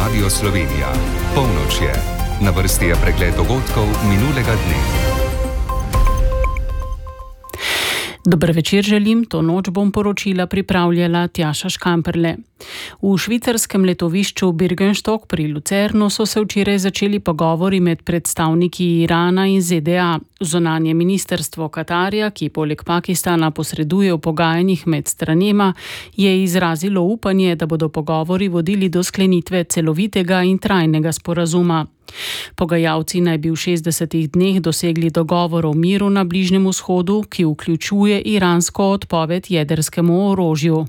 Radio Slovenija. Polnoč je. Na vrsti je pregled dogodkov minulega dne. Dober večer želim, to noč bom poročila pripravljala Tjaša Škamperle. V švicarskem letovišču Birkenstock pri Lucernu so se včeraj začeli pogovori med predstavniki Irana in ZDA. Zunanje ministrstvo Katarja, ki poleg Pakistana posreduje v pogajanjih med stranema, je izrazilo upanje, da bodo pogovori vodili do sklenitve celovitega in trajnega sporazuma. Pogajalci naj bi v 60 dneh dosegli dogovor o miru na Bližnjem vzhodu, ki vključuje iransko odpoved jedrskemu orožju.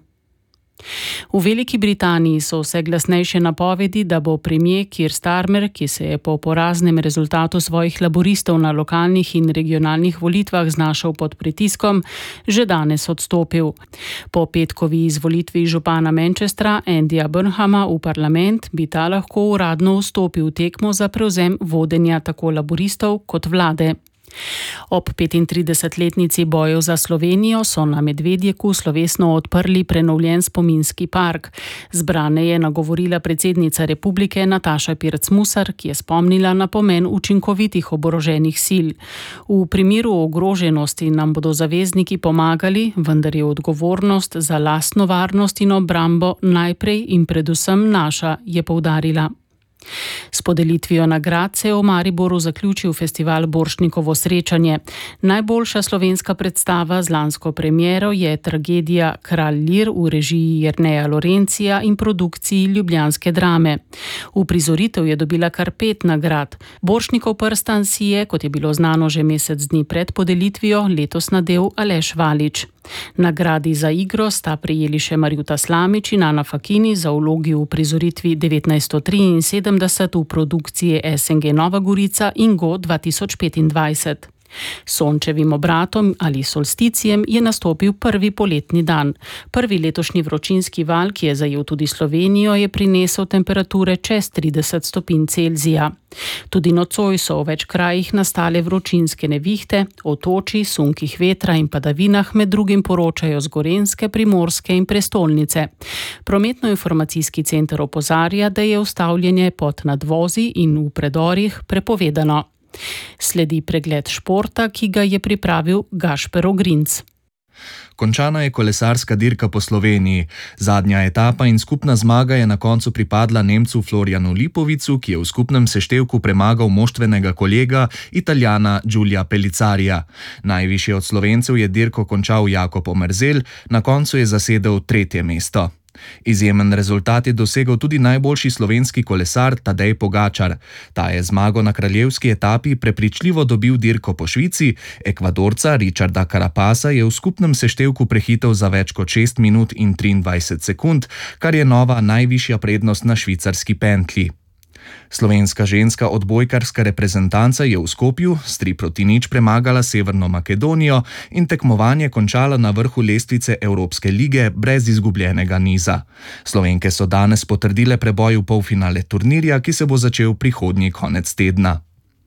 V Veliki Britaniji so vse glasnejše napovedi, da bo premier Keir Starmer, ki se je po poraznem rezultatu svojih laboristov na lokalnih in regionalnih volitvah znašel pod pritiskom, že danes odstopil. Po petkovi izvolitvi župana Manchestra Andyja Burnhama v parlament bi ta lahko uradno vstopil v tekmo za prevzem vodenja tako laboristov kot vlade. Ob 35-letnici bojev za Slovenijo so na Medvedjeku slovesno odprli prenovljen spominski park. Zbrane je nagovorila predsednica republike Nataša Pirc Musar, ki je spomnila na pomen učinkovitih oboroženih sil. V primeru ogroženosti nam bodo zavezniki pomagali, vendar je odgovornost za lastno varnost in obrambo najprej in predvsem naša, je poudarila. S podelitvijo nagrad se je v Mariboru zaključil festival Borštnikovo srečanje. Najboljša slovenska predstava z lansko premiero je tragedija Kralj Lir v režiji Jerneja Lorencija in produkciji ljubljanske Drame. Uprizoritev je dobila kar 5 nagrad. Borštnikov prstan si je, kot je bilo znano že mesec dni pred podelitvijo, letos nadel Aleš Valič. Nagradi za igro sta prejeli še Marjuta Slamič in Ana Fakini za vlogi v prizoritvi 1973 v produkciji SNG Nova Gorica in Go 2025. Sončevim obratom ali solsticijem je nastopil prvi poletni dan. Prvi letošnji vročinski val, ki je zajel tudi Slovenijo, je prinesel temperature čez 30 stopinj Celzija. Tudi nocoj so v več krajih nastale vročinske nevihte, o toči, sunkih vetra in padavinah med drugim poročajo z Gorenjske, Primorske in prestolnice. Prometno-informacijski center opozarja, da je ustavljanje pod nadvozi in v predorih prepovedano. Sledi pregled športa, ki ga je pripravil Gašper Ogrinc. Končana je kolesarska dirka po Sloveniji. Zadnja etapa in skupna zmaga je na koncu pripadla Nemcu Florianu Lipovicu, ki je v skupnem seštevku premagal moštvenega kolega Italijana Giulia Pellizzarija. Najvišje od Slovencev je dirko končal Jakob Omerzel, na koncu je zasedel 3. mesto. Izjemen rezultat je dosegel tudi najboljši slovenski kolesar Tadej Pogačar. Ta je zmago na kraljevski etapi prepričljivo dobil dirko po Švici, Ekvadorca Richarda Carapasa je v skupnem seštevku prehitel za več kot 6 minut in 23 sekund, kar je nova najvišja prednost na švicarski pentlji. Slovenska ženska odbojkarska reprezentanca je v Skopju s 3-0 premagala Severno Makedonijo in tekmovanje končala na vrhu lestvice Evropske lige brez izgubljenega niza. Slovenke so danes potrdile preboj v polfinale turnirja, ki se bo začel prihodnji konec tedna.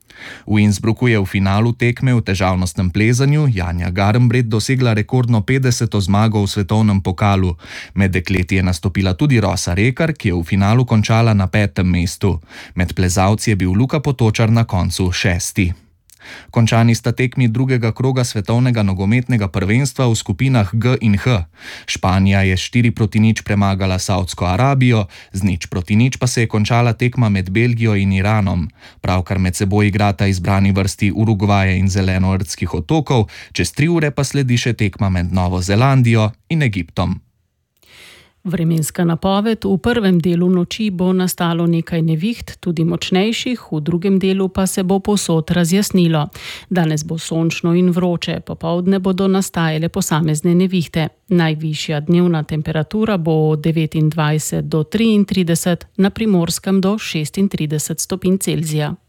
V Innsbrucku je v finalu tekme v težavnostnem plezanju Janja Garnbret dosegla rekordno 50. zmago v svetovnem pokalu. Med dekleti je nastopila tudi Rosa Rekar, ki je v finalu končala na 5. mestu. Med plezalci je bil Luka Potočar na koncu 6. Končani sta tekmi drugega kroga svetovnega nogometnega prvenstva v skupinah G in H. Španija je 4-0 premagala Saudsko Arabijo, z 0-0 pa se je končala tekma med Belgijo in Iranom. Pravkar med seboj igrata izbrani vrsti Urugvaja in Zelenordskih otokov, čez 3 ure pa sledi še tekma med Novo Zelandijo in Egiptom. Vremenska napoved: v prvem delu noči bo nastalo nekaj neviht, tudi močnejših, v drugem delu pa se bo povsod razjasnilo. Danes bo sončno in vroče, popoldne bodo nastajale posamezne nevihte. Najvišja dnevna temperatura bo od 29 do 33, na Primorskem do 36 stopinj Celzija.